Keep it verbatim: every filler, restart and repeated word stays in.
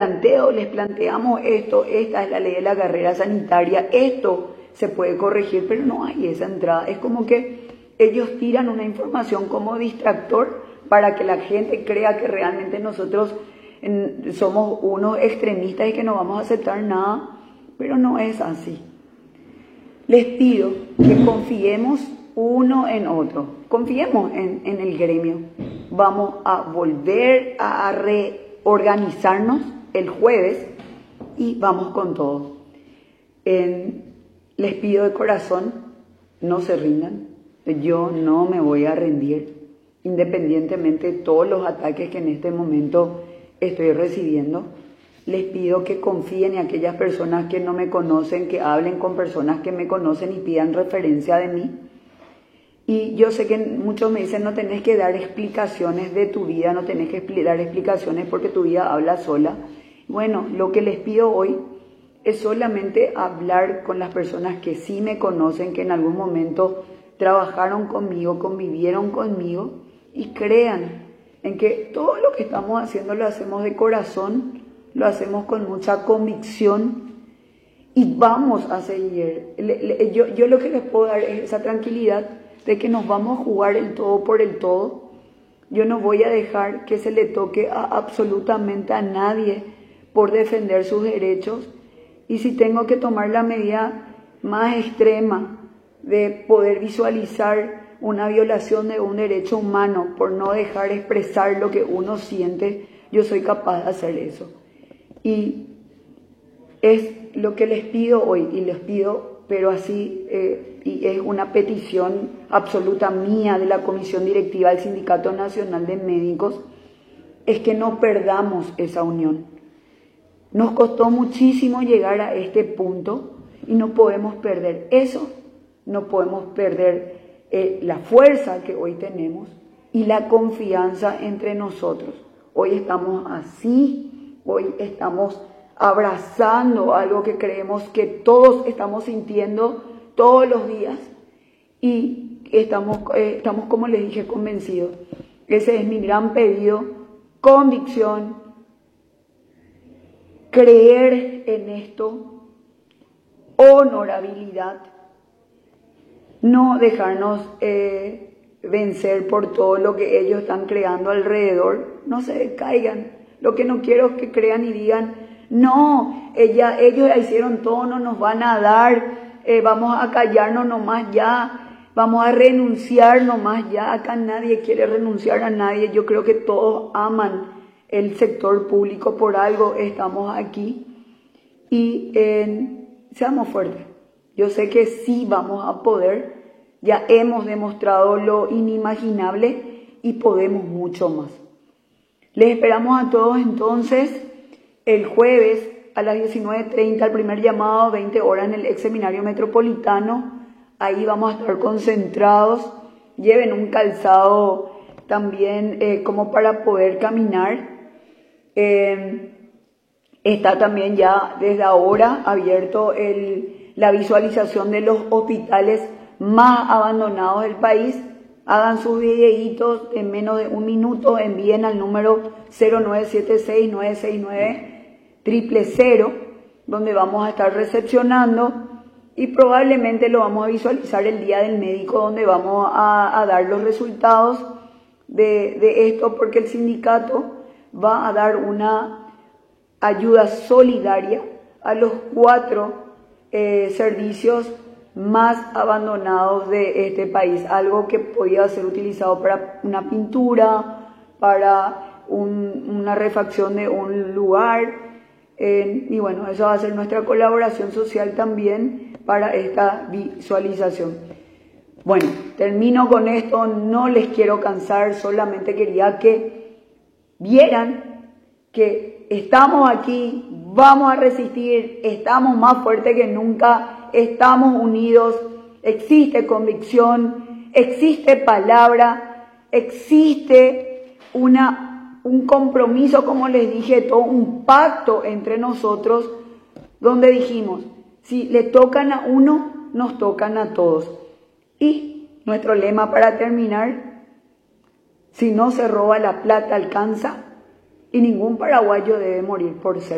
planteo, les planteamos esto, esta es la ley de la carrera sanitaria, esto se puede corregir, pero no hay esa entrada. Es como que ellos tiran una información como distractor para que la gente crea que realmente nosotros en, somos unos extremistas y que no vamos a aceptar nada, pero no es así. Les pido que confiemos uno en otro, confiemos en, en el gremio. Vamos a volver a reorganizarnos el jueves y vamos con todo. En, les pido de corazón, no se rindan. Yo no me voy a rendir, independientemente de todos los ataques que en este momento estoy recibiendo. Les pido que confíen en aquellas personas que no me conocen, que hablen con personas que me conocen y pidan referencia de mí. Y yo sé que muchos me dicen, no tenés que dar explicaciones de tu vida, no tenés que expli- dar explicaciones porque tu vida habla sola. Bueno, lo que les pido hoy es solamente hablar con las personas que sí me conocen, que en algún momento trabajaron conmigo, convivieron conmigo y crean en que todo lo que estamos haciendo lo hacemos de corazón, lo hacemos con mucha convicción y vamos a seguir. Le, le, yo, yo lo que les puedo dar es esa tranquilidad de que nos vamos a jugar el todo por el todo. Yo no voy a dejar que se le toque a absolutamente a nadie por defender sus derechos, y si tengo que tomar la medida más extrema de poder visualizar una violación de un derecho humano por no dejar expresar lo que uno siente, yo soy capaz de hacer eso. Y es lo que les pido hoy, y les pido, pero así, eh, y es una petición absoluta mía de la Comisión Directiva del Sindicato Nacional de Médicos, es que no perdamos esa unión. Nos costó muchísimo llegar a este punto y no podemos perder eso, no podemos perder eh, la fuerza que hoy tenemos y la confianza entre nosotros. Hoy estamos así, hoy estamos abrazando algo que creemos que todos estamos sintiendo todos los días y estamos, eh, estamos como les dije, convencidos. Ese es mi gran pedido, convicción, creer en esto, honorabilidad, no dejarnos eh, vencer por todo lo que ellos están creando alrededor, no se caigan. Lo que no quiero es que crean y digan, no, ella, ellos ya hicieron todo, no nos van a dar, eh, vamos a callarnos nomás ya, vamos a renunciar nomás ya. Acá nadie quiere renunciar a nadie, yo creo que todos aman el sector público, por algo estamos aquí y eh, seamos fuertes. Yo sé que sí vamos a poder, ya hemos demostrado lo inimaginable y podemos mucho más. Les esperamos a todos entonces el jueves a las diecinueve treinta, el primer llamado, veinte horas en el ex seminario metropolitano. Ahí vamos a estar concentrados. Lleven un calzado también eh, como para poder caminar. Eh, está también ya desde ahora abierto el, la visualización de los hospitales más abandonados del país. Hagan sus videitos en menos de un minuto, envíen al número cero nueve siete seis, nueve seis nueve, cero cero cero, donde vamos a estar recepcionando y probablemente lo vamos a visualizar el día del médico, donde vamos a, a dar los resultados de, de esto, porque el sindicato va a dar una ayuda solidaria a los cuatro eh, servicios más abandonados de este país, algo que podía ser utilizado para una pintura, para un, una refacción de un lugar, eh, y bueno, eso va a ser nuestra colaboración social también para esta visualización. Bueno, termino con esto, no les quiero cansar, solamente quería que vieran que estamos aquí, vamos a resistir, estamos más fuertes que nunca, estamos unidos, existe convicción, existe palabra, existe una, un compromiso, como les dije, todo un pacto entre nosotros, donde dijimos, si le tocan a uno, nos tocan a todos. Y nuestro lema para terminar, si no se roba la plata alcanza, y ningún paraguayo debe morir por ser